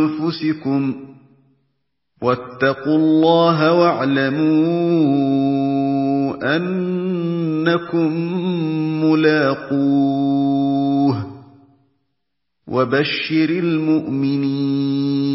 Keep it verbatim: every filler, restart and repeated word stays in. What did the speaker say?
أنفسكم واتقوا الله واعلموا أنكم ملاقوه وبشر المؤمنين